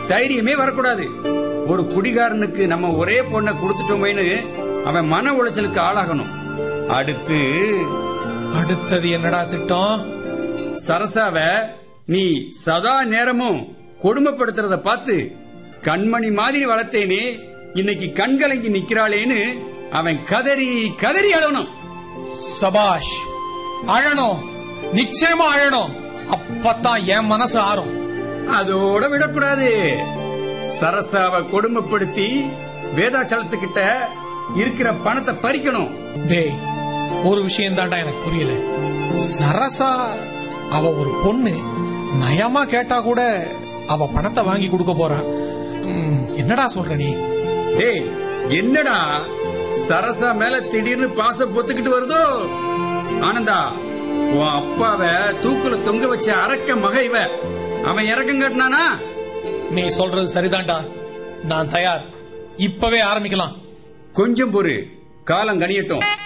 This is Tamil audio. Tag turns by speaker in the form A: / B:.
A: தைரியமே வரக்கூடாது. ஒரு குடிகாரனுக்கு நம்ம ஒரே பொண்ணை கொடுத்துட்டோமேனு அவன் மன உளைச்சலுக்கு ஆளாகணும்.
B: அடுத்தது என்னடா திட்டம்?
A: சரசாவ நீ சதா நேரமும் கொடுமைப்படுத்துறத பார்த்து கண்மணி மாதிரி வளர்த்தேனே, இன்னைக்கு கண்கலங்கி நிக்கிறாளேன்னு அவன் கதறி கதறி அழணும்.
B: சபாஷ், அழணும், நிச்சயமா அழணும். அப்பத்தான் என் மனசு ஆறும்.
A: அதோட விடக்கூடாது. சரசாவை கொடுமைப்படுத்தி வேதாச்சலத்துக்கிட்ட இருக்கிற பணத்தை பறிக்கணும்.
B: டேய், ஒரு விஷயம் தான்டா எனக்கு புரியல. சரசா அவ ஒரு பொண்ணு, நயமா கேட்டா கூட அவ பணத்தை வாங்கி கொடுக்க போறா. என்னடா சொல்ற நீ?
A: டேய், என்னடா சரசா மேல திடீர்னு பாச பொத்துக்கிட்டு வருதோ? ஆனந்தா, உன் அப்பாவை தூக்குல தொங்க வச்ச அரக்க மக இவ. அவன் இறக்கம் கட்டினானா?
B: நீ சொல்றது சரிதான்டா, நான் தயார். இப்பவே ஆரம்பிக்கலாம்.
A: கொஞ்சம் பொறு, காலம் கணியட்டும்.